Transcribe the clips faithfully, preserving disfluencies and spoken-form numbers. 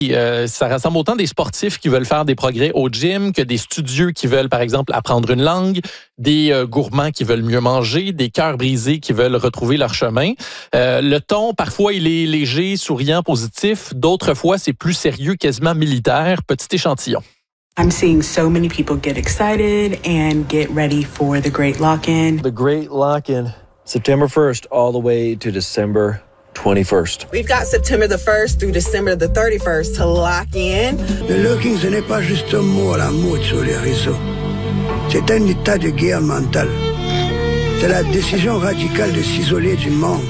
Euh, ça rassemble autant des sportifs qui veulent faire des progrès au gym que des studieux qui veulent, par exemple, apprendre une langue, des euh, gourmands qui veulent mieux manger, des cœurs brisés qui veulent retrouver leur chemin. Euh, le ton, parfois, il est léger, souriant, positif. D'autres fois, c'est plus sérieux, quasiment militaire. Petit échantillon. I'm seeing so many people get excited and get ready for the Great Lock-In. The Great Lock-In, September first all the way to December twenty-first. We've got September the first through December the thirty-first to lock in. Le locking, ce n'est pas juste un mot à la mode sur les réseaux. C'est un état de guerre mentale. C'est la décision radicale de s'isoler du monde.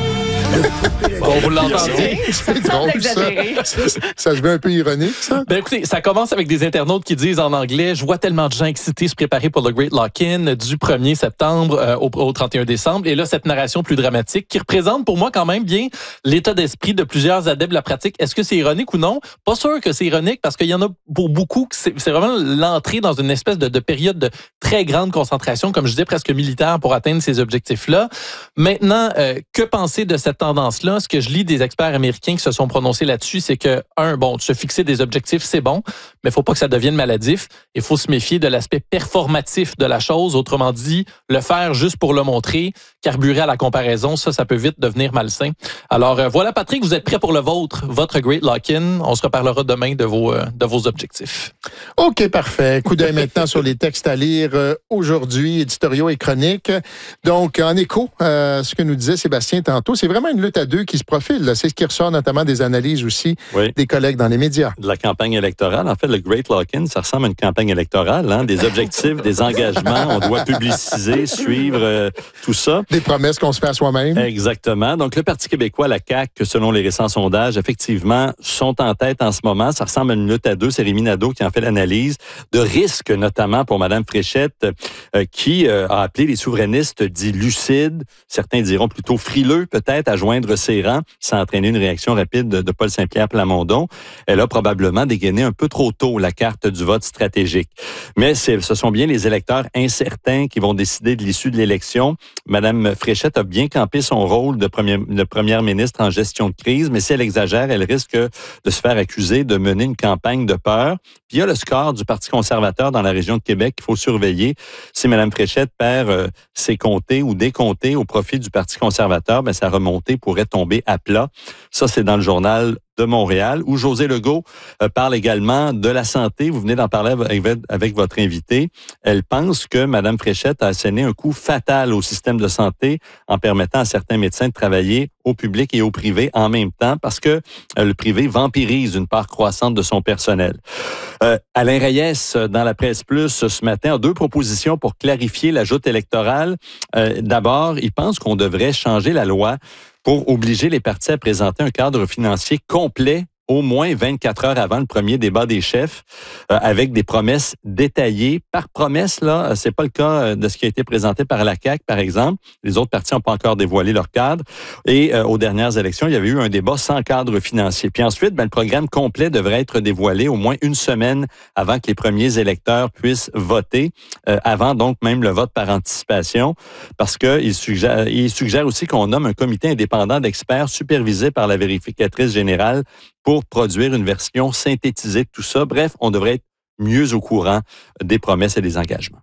Bon, vous l'entendez? C'est drôle, ça. Ça se veut un peu ironique, ça? Ben écoutez, ça commence avec des internautes qui disent en anglais « Je vois tellement de gens excités se préparer pour le Great Lock-In du premier septembre euh, au, au trente et un décembre. » Et là, cette narration plus dramatique qui représente pour moi quand même bien l'état d'esprit de plusieurs adeptes de la pratique. Est-ce que c'est ironique ou non? Pas sûr que c'est ironique parce qu'il y en a pour beaucoup que c'est, c'est vraiment l'entrée dans une espèce de, de période de très grande concentration, comme je disais, presque militaire pour atteindre ces objectifs-là. Maintenant, euh, que penser de cette tendance-là? Ce que je lis des experts américains qui se sont prononcés là-dessus, c'est que, un, bon, se fixer des objectifs, c'est bon, mais il ne faut pas que ça devienne maladif. Il faut se méfier de l'aspect performatif de la chose. Autrement dit, le faire juste pour le montrer, carburer à la comparaison, ça, ça peut vite devenir malsain. Alors, euh, voilà, Patrick, vous êtes prêt pour le vôtre, votre Great Lock-In. On se reparlera demain de vos, euh, de vos objectifs. OK, parfait. Coup d'œil maintenant sur les textes à lire euh, aujourd'hui, éditoriaux et chroniques. Donc, en écho à ce que nous disait Sébastien tantôt, c'est vraiment une lutte à deux qui se profile. Là. C'est ce qui ressort notamment des analyses aussi oui. des collègues dans les médias. De la campagne électorale. En fait, le Great Lock-In, ça ressemble à une campagne électorale. Hein? Des objectifs, des engagements. On doit publiciser, suivre euh, tout ça. Des promesses qu'on se fait à soi-même. Exactement. Donc, le Parti québécois, la C A Q, selon les récents sondages, effectivement, sont en tête en ce moment. Ça ressemble à une lutte à deux. C'est Rémi Nadeau qui en fait l'analyse de risques, notamment pour Mme Fréchette, euh, qui euh, a appelé les souverainistes dits lucides, certains diront plutôt frileux, peut-être, à joindre ses rangs. Ça a entraîné une réaction rapide de, de Paul Saint-Pierre Plamondon. Elle a probablement dégainé un peu trop tôt la carte du vote stratégique. Mais c'est, ce sont bien les électeurs incertains qui vont décider de l'issue de l'élection. Mme Fréchette a bien campé son rôle de, premier, de première ministre en gestion de crise, mais si elle exagère, elle risque de se faire accuser de mener une campagne de peur. Puis il y a le score du Parti conservateur dans la région de Québec qu'il faut surveiller. Si Mme Fréchette perd euh, ses comtés ou des comtés au profit du Parti conservateur, bien, sa remontée pourrait tomber à plat. Ça, c'est dans le journal de Montréal, où Josée Legault euh, parle également de la santé. Vous venez d'en parler avec, avec votre invité. Elle pense que Mme Fréchette a asséné un coup fatal au système de santé en permettant à certains médecins de travailler au public et au privé en même temps parce que euh, le privé vampirise une part croissante de son personnel. Euh, Alain Reyes, dans la Presse Plus, ce matin, a deux propositions pour clarifier la joute électorale. Euh, d'abord, il pense qu'on devrait changer la loi pour obliger les partis à présenter un cadre financier complet au moins vingt-quatre heures avant le premier débat des chefs, euh, avec des promesses détaillées. Par promesse, là, c'est pas le cas de ce qui a été présenté par la C A Q, par exemple. Les autres partis n'ont pas encore dévoilé leur cadre. Et euh, aux dernières élections, il y avait eu un débat sans cadre financier. Puis ensuite, ben, le programme complet devrait être dévoilé au moins une semaine avant que les premiers électeurs puissent voter, euh, avant donc même le vote par anticipation, parce qu'il suggère, il suggère aussi qu'on nomme un comité indépendant d'experts supervisé par la vérificatrice générale pour produire une version synthétisée de tout ça. Bref, on devrait être mieux au courant des promesses et des engagements.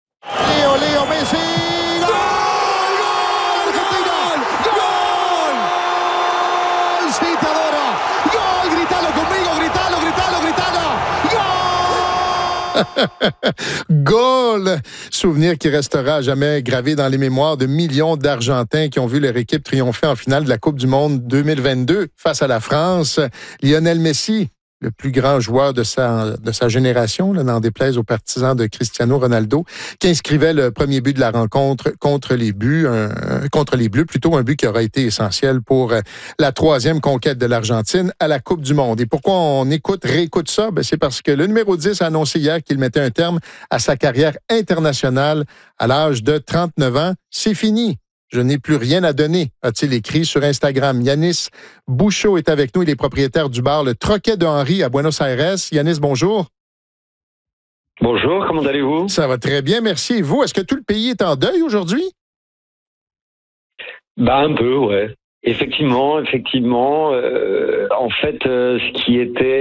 Léo, Léo Messi! Goal! Goal! Goal! Sí, te adoro! Goal! Gritalo conmigo, gritalo, gritalo, gritalo! Goal! Goal! Souvenir qui restera à jamais gravé dans les mémoires de millions d'Argentins qui ont vu leur équipe triompher en finale de la Coupe du Monde deux mille vingt-deux face à la France. Lionel Messi, le plus grand joueur de sa, de sa génération, là, n'en déplaise aux partisans de Cristiano Ronaldo, qui inscrivait le premier but de la rencontre contre les buts, un, contre les Bleus, plutôt un but qui aura été essentiel pour la troisième conquête de l'Argentine à la Coupe du Monde. Et pourquoi on écoute, réécoute ça? Ben, c'est parce que le numéro dix a annoncé hier qu'il mettait un terme à sa carrière internationale à l'âge de trente-neuf ans. C'est fini. Je n'ai plus rien à donner, a-t-il écrit sur Instagram. Yanis Bouchot est avec nous. Il est propriétaire du bar Le Troquet de Henri à Buenos Aires. Yanis, bonjour. Bonjour, comment allez-vous? Ça va très bien, merci. Et vous, est-ce que tout le pays est en deuil aujourd'hui? Ben, un peu, ouais. Effectivement, effectivement. Euh, en fait, euh, ce qui était